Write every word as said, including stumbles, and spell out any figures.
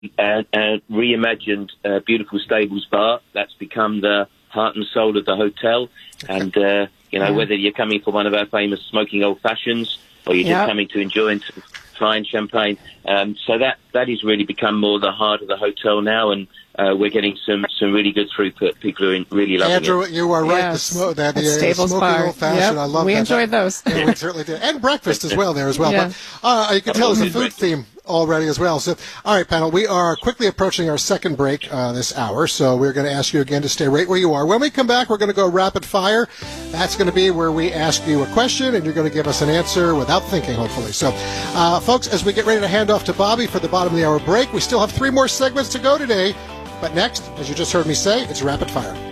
and, and reimagined uh, Beautiful Stables Bar. That's become the heart and soul of the hotel. And, uh, you know, yeah. whether you're coming for one of our famous smoking old fashions or you're just yep. coming to enjoy some fine champagne. Um, so that, that has really become more the heart of the hotel now, and uh, we're getting some, some really good throughput. People are in, really loving Andrew, it. Andrew, you are right. Yes. The, smo- that, the, the smoking bar. old fashioned, Yep. I love we that. We enjoyed those. Yeah, we certainly did. And breakfast as well there as well. Yeah. But uh, you can tell it's a food theme already as well. So, all right, panel, we are quickly approaching our second break uh, this hour, so we're going to ask you again to stay right where you are. When we come back, we're going to go rapid fire. That's going to be where we ask you a question, and you're going to give us an answer without thinking, hopefully. So, uh, folks, as we get ready to hand off to Bobby for the bottom of the hour break, we still have three more segments to go today. But next, as you just heard me say, it's rapid fire.